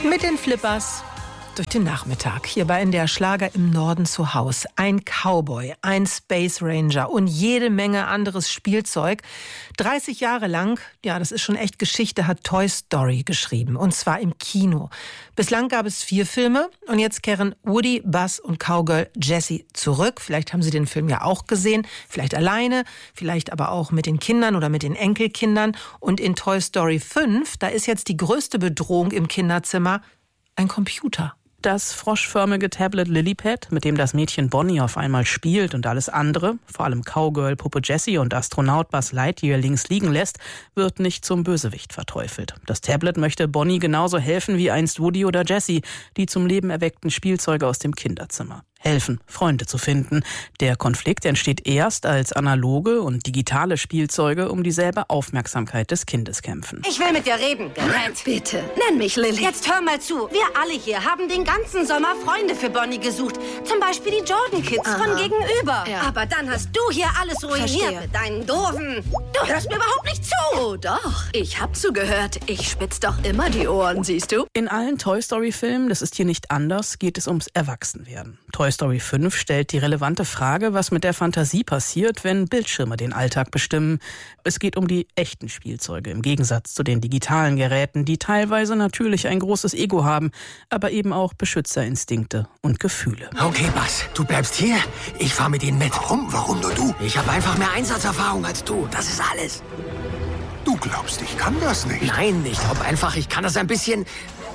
Mit den Flippers durch den Nachmittag. Hier bei NDR Schlager im Norden zu Haus. Ein Cowboy, ein Space Ranger und jede Menge anderes Spielzeug. 30 Jahre lang, ja, das ist schon echt Geschichte, hat Toy Story geschrieben. Und zwar im Kino. Bislang gab es 4 Filme und jetzt kehren Woody, Buzz und Cowgirl Jessie zurück. Vielleicht haben Sie den Film ja auch gesehen. Vielleicht alleine, vielleicht aber auch mit den Kindern oder mit den Enkelkindern. Und in Toy Story 5, da ist jetzt die größte Bedrohung im Kinderzimmer ein Computer. Das froschförmige Tablet Lilypad, mit dem das Mädchen Bonnie auf einmal spielt und alles andere, vor allem Cowgirl Puppe Jessie und Astronaut Buzz Lightyear links liegen lässt, wird nicht zum Bösewicht verteufelt. Das Tablet möchte Bonnie genauso helfen wie einst Woody oder Jessie, die zum Leben erweckten Spielzeuge aus dem Kinderzimmer. Helfen, Freunde zu finden. Der Konflikt entsteht erst, als analoge und digitale Spielzeuge um dieselbe Aufmerksamkeit des Kindes kämpfen. Ich will mit dir reden, Gerät. Bitte, nenn mich Lilly. Jetzt hör mal zu. Wir alle hier haben den ganzen Sommer Freunde für Bonnie gesucht. Zum Beispiel die Jordan Kids von gegenüber. Ja. Aber dann hast du hier alles ruiniert Verstehe. mit deinen doofen... Du hörst mir überhaupt nicht zu. Oh doch, ich hab zugehört. Ich spitz doch immer die Ohren, siehst du? In allen Toy Story Filmen, das ist hier nicht anders, geht es ums Erwachsenwerden. Toy Story 5 stellt die relevante Frage, was mit der Fantasie passiert, wenn Bildschirme den Alltag bestimmen. Es geht um die echten Spielzeuge, im Gegensatz zu den digitalen Geräten, die teilweise natürlich ein großes Ego haben, aber eben auch Beschützerinstinkte und Gefühle. Okay, Buzz, du bleibst hier. Ich fahr mit ihnen mit. Warum? Warum nur du? Ich habe einfach mehr Einsatzerfahrung als du. Das ist alles. Du glaubst, ich kann das nicht? Nein, ich glaube einfach, ich kann das ein bisschen...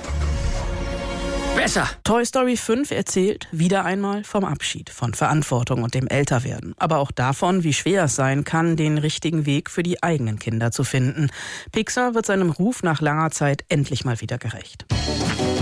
besser. Toy Story 5 erzählt wieder einmal vom Abschied, von Verantwortung und dem Älterwerden. Aber auch davon, wie schwer es sein kann, den richtigen Weg für die eigenen Kinder zu finden. Pixar wird seinem Ruf nach langer Zeit endlich mal wieder gerecht.